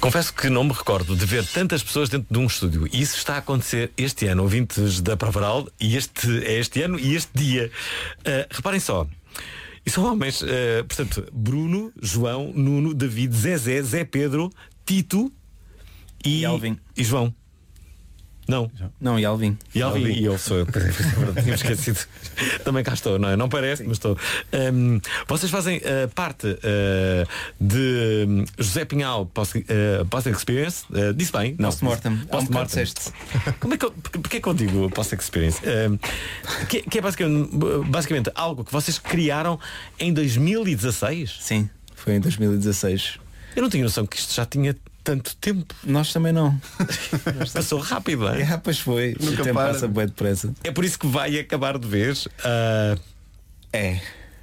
Confesso que não me recordo de ver tantas pessoas dentro de um estúdio. E isso está a acontecer este ano, ouvintes da Provaral. E este ano e este dia. Reparem só. E são homens, portanto, Bruno, João, Nuno, David, Zezé, Zé Pedro, Tito e Alvin. E João. Não, e Alvin. E Alvin. E eu sou. Tinha esquecido. Também cá estou, não é? Não parece, mas estou. Vocês fazem parte de José Pinhal Post Experience. Disse bem? Não. Post-mortem. Disseste. Porquê que eu digo Post Experience? Que é basicamente algo que vocês criaram em 2016? Sim, foi em 2016. Eu não tinha noção que isto já tinha tanto tempo. Nós também não. Passou rápido, não é? Pois foi. Nunca O tempo para. passa bem depressa. É por isso que vai acabar de vez. É.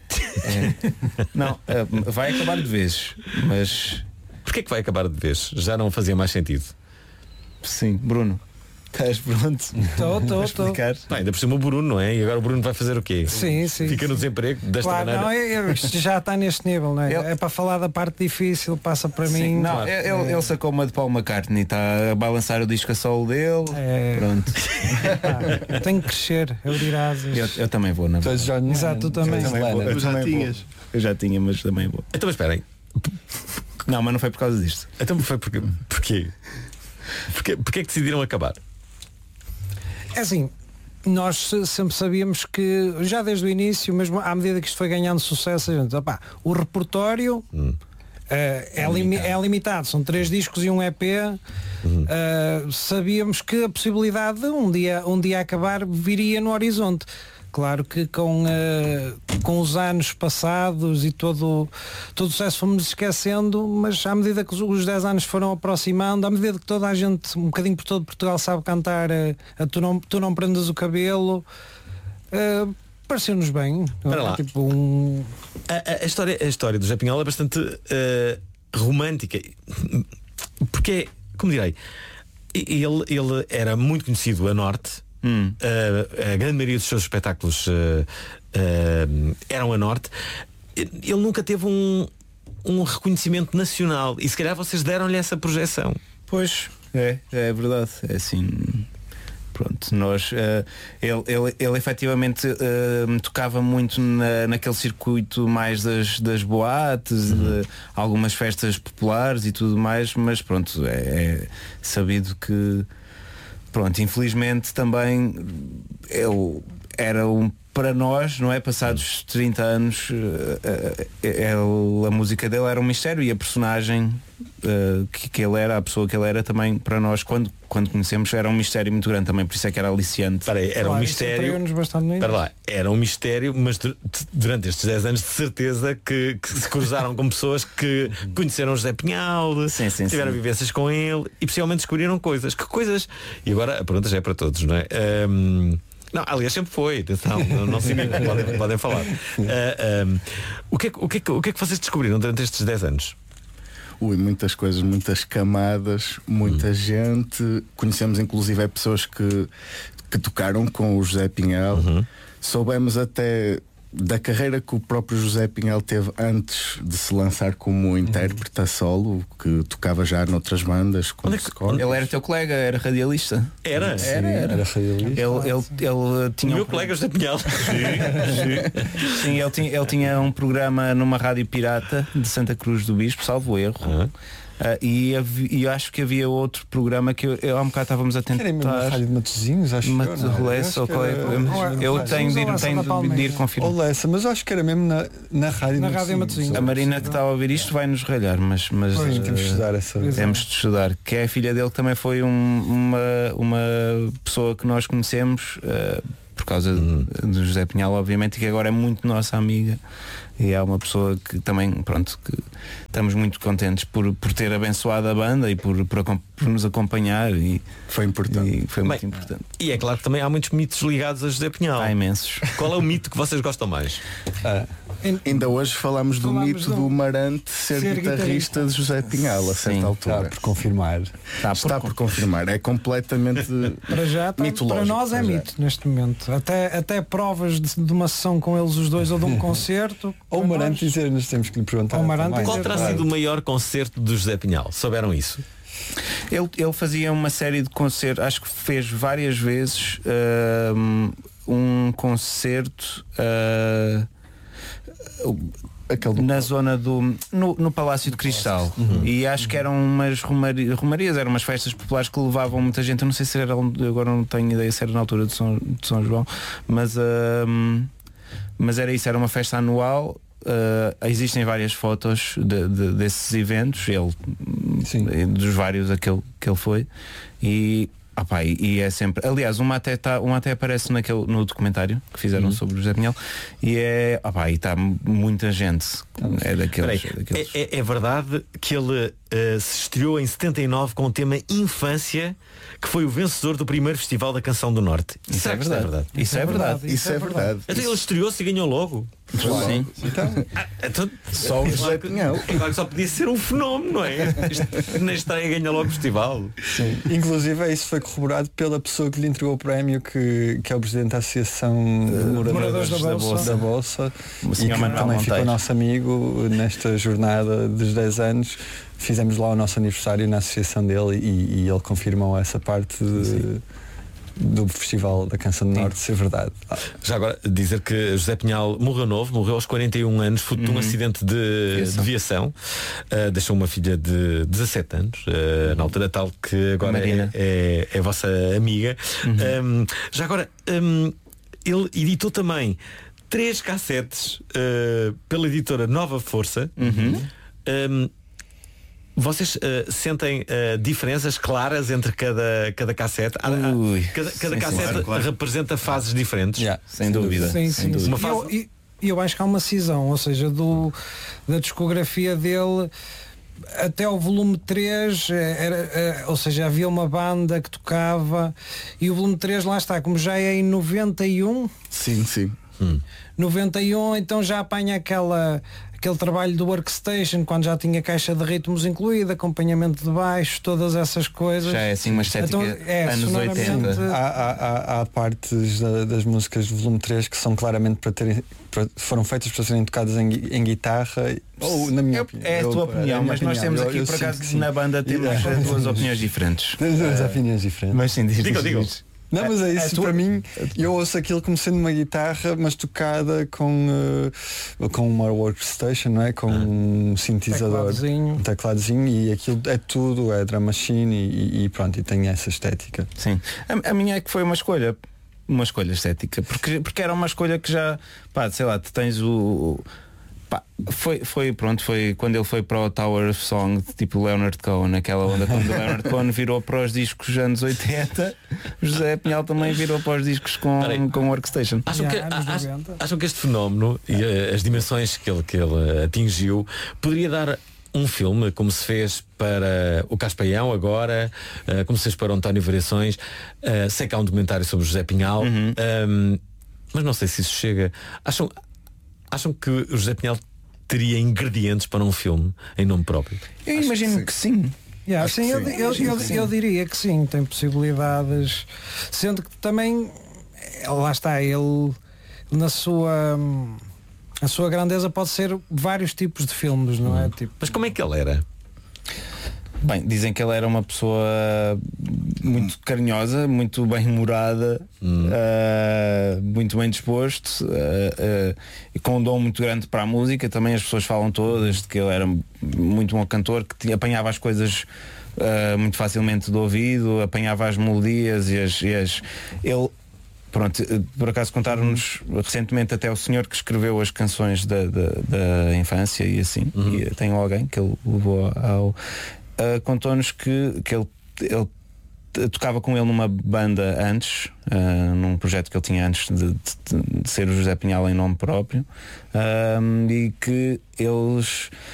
Não, vai acabar de vez. Mas Porquê que vai acabar de vez? Já não fazia mais sentido. sim, Bruno, estás pronto? Estou. Explicar? Ainda por cima o Bruno, não é? E agora o Bruno vai fazer o quê? Sim. Fica no desemprego desta Claro, maneira. não, isto já está neste nível, não é? É para falar da parte difícil, passa para mim. Não, Claro. ele sacou uma de Paul McCartney, está a balançar o disco a solo dele. Pronto. Tenho que crescer, eu dirás. Eu também vou, não é? Exato, tu também. Tu já tinhas. Eu já tinha, mas também vou. Então, mas esperem. Não, mas não foi por causa disto. Então foi porque. Porquê? Porquê que decidiram acabar? É assim, nós sempre sabíamos que, já desde o início, mesmo à medida que isto foi ganhando sucesso, a gente, o repertório é limitado, são 3 discos e um EP. Sabíamos que a possibilidade de um dia acabar viria no horizonte. Claro que com os anos passados e todo o sucesso fomos esquecendo, mas à medida que os 10 anos foram aproximando, à medida que toda a gente, um bocadinho por todo Portugal, sabe cantar Tu não prendas o cabelo, pareceu-nos bem. Para lá. Tipo A história do José Pinhal é bastante romântica. Porque, como direi, ele era muito conhecido a norte. A grande maioria dos seus espetáculos eram a norte. Ele nunca teve um reconhecimento nacional. E se calhar vocês deram-lhe essa projeção. Pois, é verdade. É assim. Pronto, nós ele efetivamente tocava muito naquele circuito mais das boates, de algumas festas populares e tudo mais, mas pronto, é sabido que, pronto, infelizmente também era para nós, não é? Passados 30 anos, a música dele era um mistério e a personagem que ele era, a pessoa que ele era, também para nós, quando conhecemos, era um mistério muito grande também, por isso é que era aliciante. Era um mistério. Para lá, era um mistério, mas durante estes 10 anos de certeza que se cruzaram com pessoas que conheceram José Pinhal, tiveram vivências com ele e possivelmente descobriram coisas. Que coisas? E agora a pergunta já é para todos, não é? Não, aliás, sempre foi, atenção, não se podem falar. O que é que vocês descobriram durante estes 10 anos? Muitas coisas, muitas camadas, muita gente. Conhecemos inclusive pessoas que tocaram com o José Pinhal. Soubemos até da carreira que o próprio José Pinhal teve antes de se lançar como intérprete a solo, que tocava já noutras bandas como Ele era teu colega, era radialista. Era radialista. Ele tinha o meu colega José Pinhal. Sim, ele tinha um programa numa rádio pirata de Santa Cruz do Bispo, salvo erro. E eu acho que havia outro programa que eu há um bocado estávamos a tentar. Era mesmo na rádio de Matosinhos, acho que eu tenho de ir confirmar. Lessa, mas acho que era mesmo na rádio de Matosinhos. A Marina que está a ouvir isto vai nos ralhar, mas temos de estudar essa. Temos de estudar. Que é a filha dele, que também foi uma pessoa que nós conhecemos por causa do José Pinhal, obviamente, e que agora é muito nossa amiga. E é uma pessoa que também, pronto, que estamos muito contentes por ter abençoado a banda e por nos acompanhar, e foi importante. Muito importante. E é claro que também há muitos mitos ligados a José Pinhal. Há imensos. Qual é o mito que vocês gostam mais? Ainda hoje falámos do mito do Marante ser guitarrista de José Pinhal a certa altura. Está por confirmar. Está por confirmar. É completamente para já, mitológico. Para nós é mito neste momento. Até provas de uma sessão com eles os dois ou de um concerto. Ou o Marante dizer, nós temos que lhe perguntar. Qual terá sido o maior concerto do José Pinhal? Souberam isso? Ele fazia uma série de concertos, acho que fez várias vezes um concerto na zona no Palácio de Cristal. E acho que eram umas romarias, eram umas festas populares que levavam muita gente. Eu não sei se era, agora não tenho ideia se era na altura de São João, mas era isso, era uma festa anual. Existem várias fotos desses eventos, dos vários que ele foi, e é sempre. Aliás, uma até aparece no documentário que fizeram sobre o José Pinhal, e e está muita gente. É daqueles. É verdade que ele se estreou em 79 com o tema Infância, que foi o vencedor do primeiro Festival da Canção do Norte. Isso é verdade. Isso é verdade. Então ele estreou-se e ganhou logo. Claro. Sim. Então, só o José Pinhal. Claro que só podia ser um fenómeno, não é? Na estreia ganha logo o festival. Sim. Inclusive isso foi corroborado pela pessoa que lhe entregou o prémio, que é o presidente da Associação de Moradores da Bolsa, e que também ficou nosso amigo nesta jornada dos 10 anos. Fizemos lá o nosso aniversário na associação dele e ele confirmou essa parte do Festival da Canção do Norte ser verdade. Já agora dizer que José Pinhal morreu aos 41 anos, fruto de um acidente de aviação. Deixou uma filha de 17 anos, na altura tal, que agora é a vossa amiga. Já agora, ele editou também 3 cassetes pela editora Nova Força. Vocês sentem diferenças claras entre cada cassete? Cada cassete representa fases diferentes? Sem dúvida. Sim. Uma fase... eu acho que há uma cisão, ou seja, da discografia dele até o volume 3 ou seja, havia uma banda que tocava, e o volume 3 lá está, como já é em 91. Sim. 91, então já apanha aquele trabalho do workstation, quando já tinha caixa de ritmos incluída, acompanhamento de baixo, todas essas coisas. Já é assim uma estética anos 80. Há partes das músicas do volume 3 que são claramente foram feitas para serem tocadas em guitarra, ou na minha opinião. É a tua opinião, mas nós temos aqui, por acaso, na banda temos duas opiniões diferentes. Duas opiniões diferentes. Mas sim, digo. Não, mas é isso, para mim, eu ouço aquilo como sendo uma guitarra, mas tocada com uma workstation, não é? Com um sintetizador, um tecladozinho, e aquilo é tudo, é drum machine e pronto, e tem essa estética. Sim, a minha é que foi uma escolha estética, porque era uma escolha que já, sei lá, tu tens foi quando ele foi para o Tower of Song, tipo Leonard Cohen, aquela onda, quando o Leonard Cohen virou para os discos anos 80, José Pinhal também virou para os discos com workstation. Acham que este fenómeno e as dimensões que ele atingiu poderia dar um filme, como se fez para o Caspaião agora, como se fez para o António Variações? Sei que há um documentário sobre José Pinhal, mas não sei se isso chega. Acham que o José Pinhal teria ingredientes para um filme em nome próprio? Eu imagino que sim. Eu diria que sim, tem possibilidades, sendo que também lá está, ele na a sua grandeza pode ser vários tipos de filmes, não é? Mas como é que ele era? Bem, dizem que ele era uma pessoa muito carinhosa, muito bem-humorada, muito bem disposto, e com um dom muito grande para a música. Também as pessoas falam todas de que ele era muito bom cantor, que apanhava as coisas muito facilmente do ouvido, apanhava as melodias ele... Pronto, por acaso contaram-nos recentemente até o senhor que escreveu as canções da infância e assim, e tem alguém que ele levou contou-nos que ele tocava com ele numa banda antes, num projeto que ele tinha antes de ser o José Pinhal em nome próprio, e que eles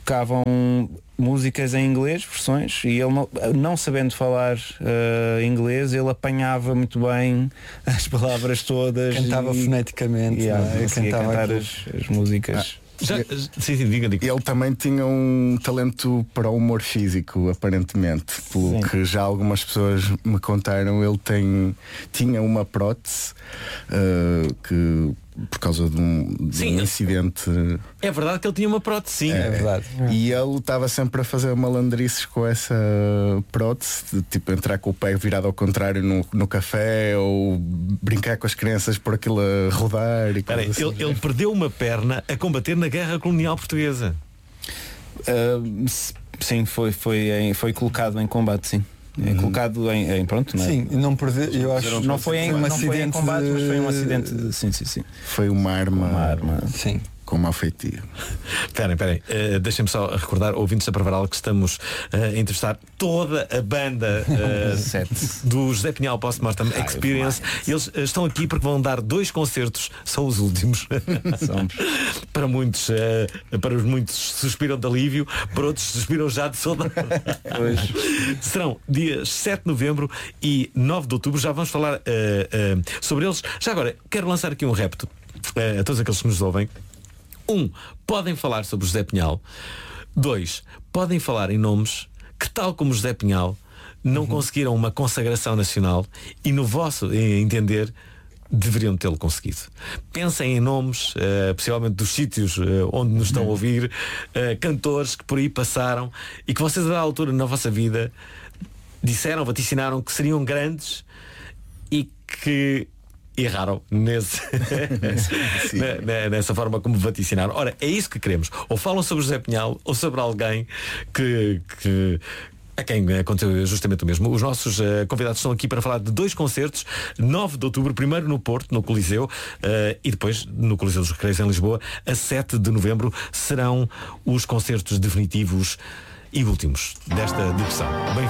tocavam músicas em inglês, versões, e ele não sabendo falar inglês, ele apanhava muito bem as palavras todas. Cantava foneticamente, cantava cantar as músicas. Sim, diga. Ele também tinha um talento para o humor físico, aparentemente, pelo que já algumas pessoas me contaram. Ele tinha uma prótese que, por causa de um incidente. É verdade que ele tinha uma prótese, sim. É verdade. E ele estava sempre a fazer malandrices com essa prótese, de, tipo entrar com o pé virado ao contrário no café, ou brincar com as crianças por aquilo a rodar. E assim. Ele perdeu uma perna a combater na Guerra Colonial Portuguesa. Sim, foi colocado em combate, sim. Colocado em pronto, não é? Sim, não perdeu, eu acho. Não foi em combate, mas foi um acidente de... Sim. Foi uma arma. Sim. Com mau feitio. Esperem, deixem-me só recordar, ouvintes da Pravaral, que estamos a entrevistar toda a banda do José Pinhal Post-Mortem Experience. Eles estão aqui porque vão dar 2 concertos, são os últimos. Para muitos suspiram de alívio, para outros suspiram já de saudade. Serão dias 7 de novembro e 9 de outubro. Já vamos falar sobre eles. Já agora, quero lançar aqui um repto a todos aqueles que nos ouvem. 1. Podem falar sobre José Pinhal. 2. Podem falar em nomes que, tal como José Pinhal, não conseguiram uma consagração nacional e, no vosso entender, deveriam tê-lo conseguido. Pensem em nomes, possivelmente dos sítios onde nos estão a ouvir, cantores que por aí passaram e que vocês, a dada altura na vossa vida, vaticinaram que seriam grandes e que erraram nessa forma como vaticinaram. Ora, é isso que queremos. Ou falam sobre José Pinhal ou sobre alguém que a quem aconteceu justamente o mesmo. Os nossos convidados estão aqui para falar de 2 concertos. 9 de outubro, primeiro no Porto, no Coliseu, e depois no Coliseu dos Recreios em Lisboa. A 7 de novembro serão os concertos definitivos e últimos desta digressão. Bem-vindos.